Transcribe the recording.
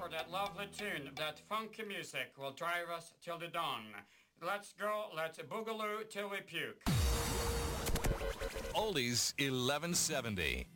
for that lovely tune. That funky music will drive us till the dawn. Let's go, let's boogaloo till we puke. Oldies 1170.